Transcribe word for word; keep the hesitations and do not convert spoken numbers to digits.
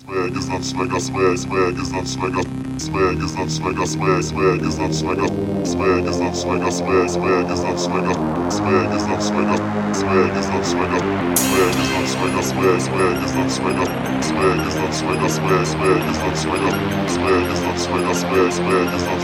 Swag is not swagger, swag, swag is not swagger. Swag is not swagger, swag, swag is not swagger. Swag is not swagger, swag, swag is not swagger. Swag is not swagger, swag is not swagger. Swag is not swagger, swag, swag is not swagger. Swag is not swagger, swag, swag is not swagger. Swag is not swagger, swag, swag is not